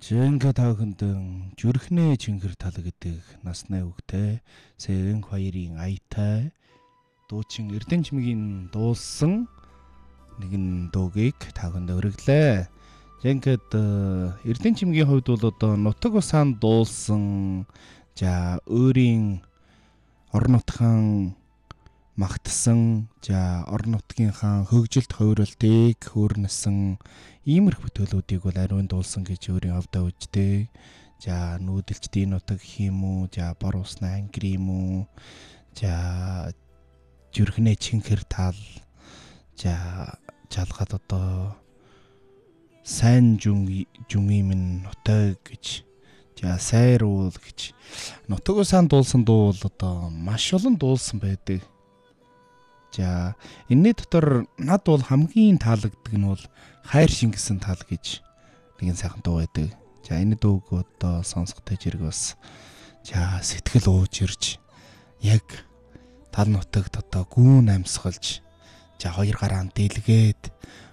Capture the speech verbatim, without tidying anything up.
Жинка таахындан зүрхнээ чингэр тал гэдэг насны үгтэй Сэрэнг хоёрын аятай дуучин Эрдэнэчмгийн дуулсан нэгэн дуугийг таахынд өргөлээ. Жинкад Эрдэнэчмгийн хувьд бол одоо нутаг усаанд дуулсан за өөрийн орон нутгийн магтсан за орон нутгийнхаа хөгжилт хувиралтыг хөөрнөсөн иймэрхүү төлөвүүдийг бол ариун дуулсан гэж өөрийн авдаа үждэг. За нүүдэлчдийн нутаг гэх юм уу, за бор усны ангир юм уу, за зүрхнээ чинхэр тал, за жалгаад одоо сайн жүн жүмийн минь нутаг гэж, за сайр уул гэж нутаг усаанд дуулсан дуу бол одоо маш олон дуулсан байдаг. За энэний дотор над бол хамгийн таалагддаг нь бол хайр шингэсэн тал гэж нэгэн сайхан дуу байдаг. За энэ дууг одоо сонсохтой зэрэг бас за сэтгэл ууж ирж яг тал нутагт одоо гүүн амьсгалж за хоёр гараан дэлгээд